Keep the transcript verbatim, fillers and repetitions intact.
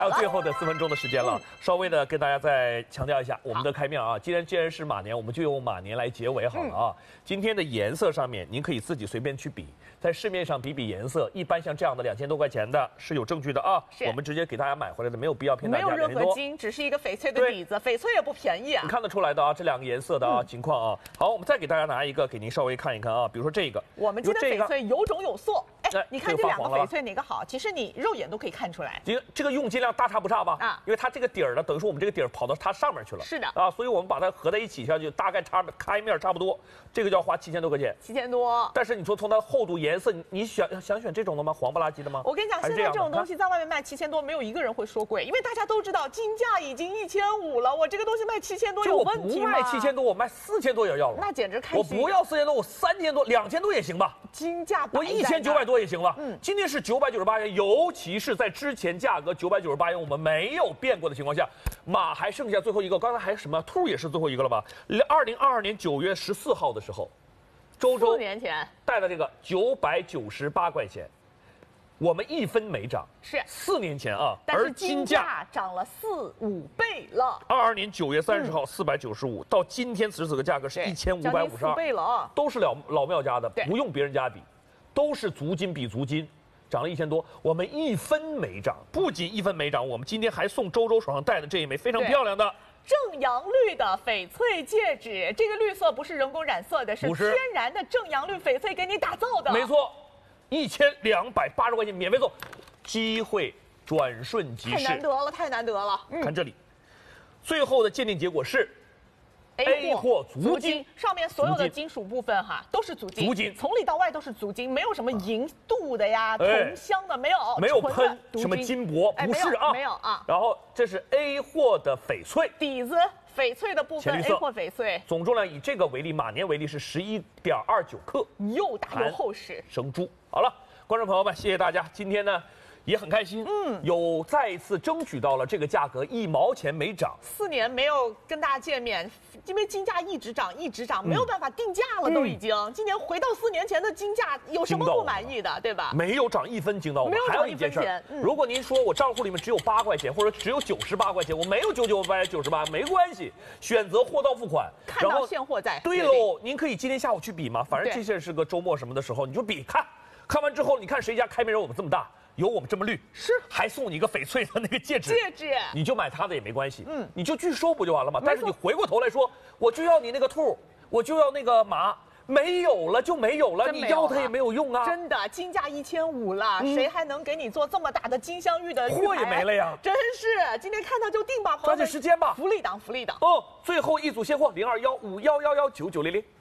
还有最后的四分钟的时间了，稍微的跟大家再强调一下我们的开面啊。既然既然是马年，我们就用马年来结尾好了啊。今天的颜色上面，您可以自己随便去比，在市面上比比颜色。一般像这样的两千多块钱的是有证据的啊，我们直接给大家买回来的，没有必要骗大家。 没有任何金，只是一个翡翠的底子，翡翠也不便宜啊。 你看得出来的啊，这两个颜色的啊情况啊。好，我们再给大家拿一个，给您稍微看一看啊。比如说这个， 我们今天翡翠有种有色。哎，你看这两个翡翠哪个好？其实你肉眼都可以看出来。 这个这个用金量大差不差吧？啊，因为它这个底儿呢，等于说我们这个底儿跑到它上面去了。 是的啊，所以我们把它合在一起下去，大概差开面差不多。这个就要花七千多块钱。 七千多。但是你说从它厚度、颜色，你你选想选这种的吗？黄不拉几的吗？ 我跟你讲，现在这种东西在外面卖七千多，没有一个人会说贵，因为大家都知道金价已经一千五了，我这个东西卖七千多有问题吗？ 我不卖七千多，我卖四千多也要了。 那简直开心。 我不要四千多，我三千多、两千多也行吧？ 金价我一千九百多也行吧？嗯，今天是九百九十八元，尤其是在之前价格九百九十八元我们没有变过的情况下，马还剩下最后一个，刚才还有什么兔也是最后一个了吧？二零二二年九月十四号的时候，周周四年前带的这个九百九十八块钱。我们一分没涨， 是四年前啊， 但是金价涨了四五倍了。 二二年九月三十号四百九十五，到今天此时此刻价格是一千五百五十二倍了啊， 都是老老庙家的，不用别人家比，都是足金比足金，涨了一千多，我们一分没涨，不仅一分没涨，我们今天还送周周手上戴的这一枚非常漂亮的正阳绿的翡翠戒指，这个绿色不是人工染色的，是天然的正阳绿翡翠给你打造的， 没错。一千两百八十块钱免费送，机会转瞬即逝， 太难得了，太难得了。 嗯、看这里，最后的鉴定结果是 A 货足金， 上面所有的金属部分哈都是足金， 足金从里到外都是足金，没有什么银镀的呀、铜镶的，没有， 没有喷什么金箔，不是啊， 没有啊。 然后这是 A 货的翡翠底子。翡翠的部分 A 货翡翠， 总重量以这个为例，马年为例是十一点二九克， 又大又厚实， 生珠。好了，观众朋友们，谢谢大家，今天呢也很开心，嗯，有再一次争取到了这个价格，一毛钱没涨。 四年没有跟大家见面，因为金价一直涨，一直涨，没有办法定价了，都已经。嗯、今年回到四年前的金价，有什么不满意的，对吧？ 没有涨一分，惊到我们。还有一件事，嗯、如果您说我账户里面只有八块钱，或者只有九十八块钱，我没有九九八九十八，没关系，选择货到付款， 看到现货再。 对喽，您可以今天下午去比嘛，反正这些是个周末什么的时候，你就比看，看完之后，你看谁家开面有我们这么大。有我们这么绿， 是还送你一个翡翠的那个戒指， 戒指你就买它的也没关系，嗯，你就拒收不就完了吗？但是你回过头来说，我就要你那个兔，我就要那个马，没有了就没有了，你要它也没有用啊！ 真的，金价一千五了，谁还能给你做这么大的金镶玉的玉货也没了呀！ 真是，今天看到就定吧， 抓紧时间吧， 福利档，福利档哦！最后一组现货零二幺五幺幺幺九九零零。